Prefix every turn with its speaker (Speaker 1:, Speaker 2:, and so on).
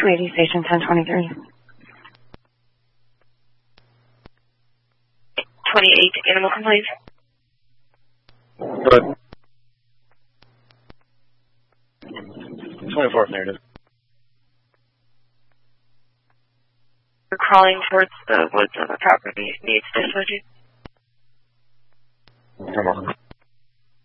Speaker 1: 280 Station 1023.
Speaker 2: 28 animal complaints.
Speaker 3: Good. 24th narrative.
Speaker 2: We're crawling towards the woods on the property. Needs to switch.
Speaker 3: Come on.